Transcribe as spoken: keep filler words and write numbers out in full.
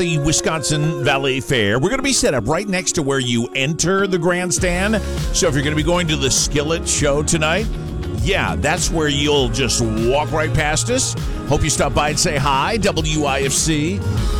the Wisconsin Valley Fair. We're going to be set up right next to where you enter the grandstand. So if you're going to be going to the Skillet show tonight, yeah, that's where you'll just walk right past us. Hope you stop by and say hi. W I F C